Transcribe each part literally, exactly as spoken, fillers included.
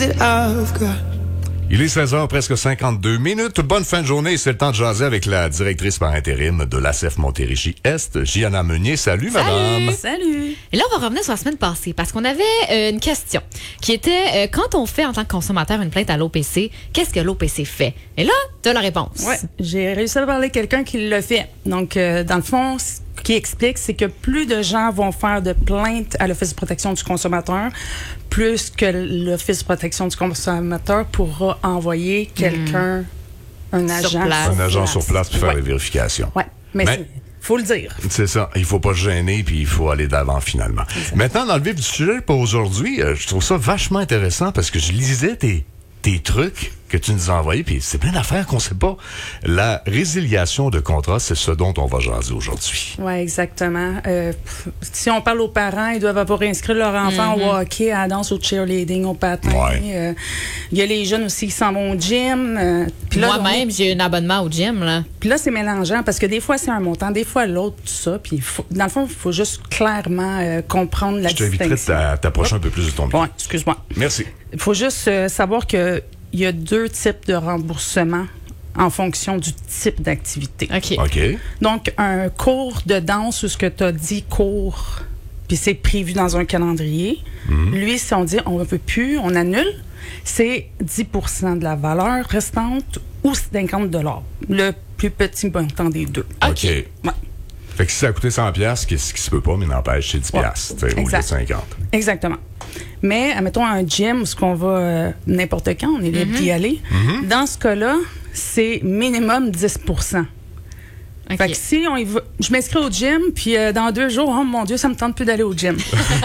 that I've got. Il est seize heures, presque cinquante-deux minutes. Bonne fin de journée. C'est le temps de jaser avec la directrice par intérim de l'A C F Montérégie-Est, Gianna Meunier. Salut, Salut. madame. Salut. Et là, on va revenir sur la semaine passée parce qu'on avait euh, une question qui était euh, quand on fait en tant que consommateur une plainte à l'O P C, qu'est-ce que l'O P C fait? Et là, tu as la réponse. Oui, j'ai réussi à parler à quelqu'un qui l'a fait. Donc, euh, dans le fond, ce qui explique, c'est que plus de gens vont faire de plaintes à l'Office de protection du consommateur, plus que l'Office de protection du consommateur pourra envoyer quelqu'un, mmh. un agent sur place. Un agent sur place pour faire ouais. les vérifications. Oui, mais, mais c'est... faut le dire. C'est ça. Il faut pas se gêner, puis il faut aller d'avant, finalement. Exactement. Maintenant, dans le vif du sujet pour aujourd'hui, euh, je trouve ça vachement intéressant parce que je lisais tes, tes trucs que tu nous as envoyés, puis c'est plein d'affaires qu'on sait pas. La résiliation de contrat, c'est ce dont on va jaser aujourd'hui. Oui, exactement. Euh, si on parle aux parents, ils doivent avoir inscrit leur enfant mm-hmm. au hockey, à la danse, au cheerleading, au patin. Ouais. Euh, il y a les jeunes aussi qui s'en vont au gym. Euh, Moi-même, j'ai un abonnement au gym, là. Puis là, c'est mélangeant parce que des fois, c'est un montant, des fois, l'autre, tout ça. Puis faut, dans le fond, il faut juste clairement euh, comprendre la distinction. Je t'inviterai à t'approcher un peu plus de ton micro. Oui, excuse-moi. Merci. Il faut juste euh, savoir que il y a deux types de remboursement en fonction du type d'activité. OK. OK. Donc, un cours de danse où ce que tu as dit cours, puis c'est prévu dans un calendrier, mm-hmm. lui, si on dit on ne peut plus, on annule, c'est dix pour cent de la valeur restante ou cinquante dollars. Le plus petit montant des deux. OK. OK. Ouais. Fait que si ça a coûté cent dollars, ce qui ne se peut pas, mais n'empêche, c'est dix dollars ouais. au lieu de cinquante. Exactement. Mais, admettons, un gym, où ce qu'on va euh, n'importe quand, on est libre mm-hmm. d'y aller. Mm-hmm. Dans ce cas-là, c'est minimum dix pour cent. Okay. Fait que si on y va, je m'inscris au gym, puis euh, dans deux jours, oh mon Dieu, ça me tente plus d'aller au gym.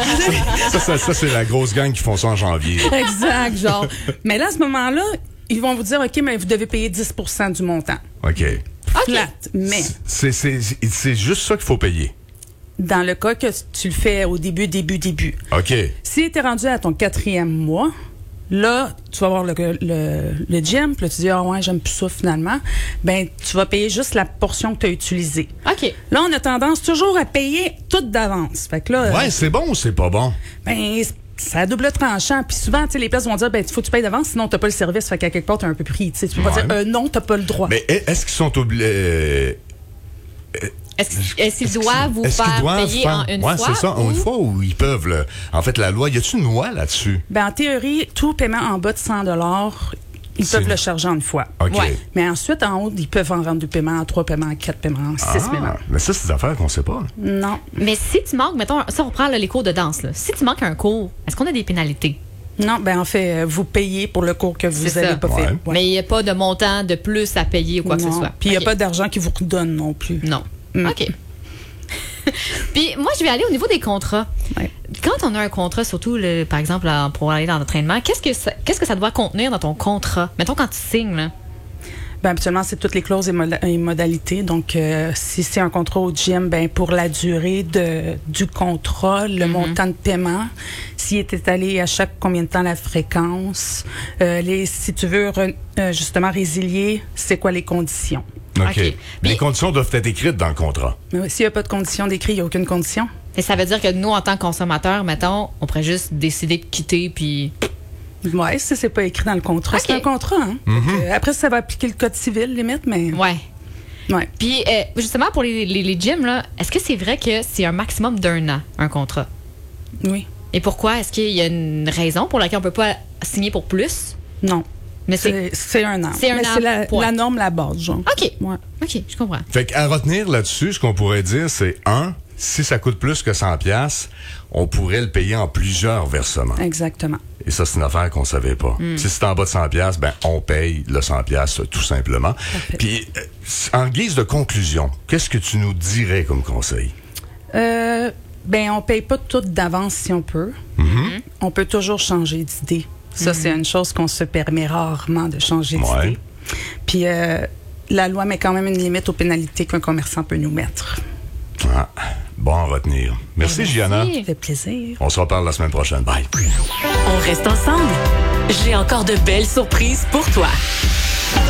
ça, ça, ça, c'est la grosse gang qui font ça en janvier. Exact, genre. Mais là, à ce moment-là, ils vont vous dire, OK, mais vous devez payer dix pour cent du montant. OK. Flat, mais... C'est, c'est, c'est juste ça qu'il faut payer. Dans le cas que tu le fais au début, début, début. OK. Si tu es rendu à ton quatrième mois, là, tu vas voir le, le, le gym, puis là, tu dis, ah ouais, j'aime plus ça finalement. Ben, tu vas payer juste la portion que tu as utilisée. OK. Là, on a tendance toujours à payer tout d'avance. Fait que là. Ouais, euh, c'est bon ou c'est pas bon? Ben, c'est à double tranchant. Puis souvent, tu sais, les places vont dire, ben, il faut que tu payes d'avance, sinon t'as pas le service. Fait qu'à quelque part, t'es un peu pris. Tu sais, tu peux ouais. pas dire, euh, non, t'as pas le droit. Mais est-ce qu'ils sont obligés. Euh, Est-ce, est-ce qu'ils doivent vous est-ce faire qu'ils doivent payer faire... en une ouais, fois? Ouais, c'est ça, ou... en une fois où ils peuvent. Là. En fait, la loi, y a-t-il une loi là-dessus? Ben, en théorie, tout paiement en bas de cent dollars, ils c'est... peuvent le charger en une fois. OK. Ouais. Mais ensuite, en haut, ils peuvent en rendre deux paiements, en trois paiements, en quatre paiements, en six ah, paiements. Mais ça, c'est des affaires qu'on sait pas. Non. Mais si tu manques, mettons, ça, on prend là, les cours de danse. Là. Si tu manques un cours, est-ce qu'on a des pénalités? Non, ben en fait, vous payez pour le cours que vous n'avez pas ouais. fait. Ouais. Mais il n'y a pas de montant de plus à payer ou quoi non. que ce soit. Puis il okay. n'y a pas d'argent qui vous redonne non plus. Non. Mm. OK. Puis moi, je vais aller au niveau des contrats. Ouais. Quand on a un contrat, surtout, le, par exemple, là, pour aller dans l'entraînement, qu'est-ce que, ça, qu'est-ce que ça doit contenir dans ton contrat? Mettons quand tu signes, là. Ben, habituellement, c'est toutes les clauses et, moda- et modalités. Donc, euh, si c'est un contrat au gym, ben pour la durée de, du contrat, le mm-hmm. montant de paiement, s'il est étalé à chaque combien de temps la fréquence, euh, les, si tu veux re, euh, justement résilier, c'est quoi les conditions? OK. okay. Les Puis, conditions doivent être écrites dans le contrat. Mais s'il n'y a pas de conditions d'écrit, il n'y a aucune condition. Et ça veut dire que nous, en tant que consommateurs, mettons, on pourrait juste décider de quitter, puis... Oui, si c'est pas écrit dans le contrat. Okay. C'est un contrat, hein? Mm-hmm. Donc, euh, après, ça va appliquer le code civil, limite, mais... Ouais. Ouais. Puis, euh, justement, pour les, les, les gyms, là, est-ce que c'est vrai que c'est un maximum d'un an, un contrat? Oui. Et pourquoi? Est-ce qu'il y a une raison pour laquelle on peut pas signer pour plus? Non. Mais c'est, c'est, c'est un an. C'est un Mais an. C'est la, la norme, la base, genre. OK. Ouais. OK, je comprends. Fait qu'à retenir là-dessus, ce qu'on pourrait dire, c'est un, si ça coûte plus que cent dollars, on pourrait le payer en plusieurs versements. Exactement. Et ça, c'est une affaire qu'on savait pas. Mm. Si c'est en bas de cent dollars, ben, on paye le cent dollars tout simplement. Parfait. Puis, en guise de conclusion, qu'est-ce que tu nous dirais comme conseil? Euh, ben, on paye pas tout d'avance si on peut. Mm-hmm. On peut toujours changer d'idée. Ça, mm-hmm. c'est une chose qu'on se permet rarement de changer d'idée. Ouais. Puis, euh, la loi met quand même une limite aux pénalités qu'un commerçant peut nous mettre. Ah, bon à retenir. Merci, Merci. Gianna. Ça fait plaisir. On se reparle la semaine prochaine. Bye. On reste ensemble. J'ai encore de belles surprises pour toi.